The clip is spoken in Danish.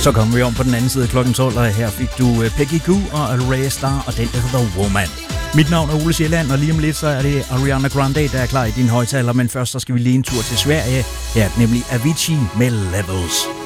Så kommer vi om på den anden side af klokken 12, og her fik du Peggy Gou og Ray Starr, og den hedder The Woman. Mit navn er Ole Sjælland, og lige om lidt så er det Ariana Grande, der er klar i din højtaler, men først så skal vi lige en tur til Sverige. Her er nemlig Avicii med Levels.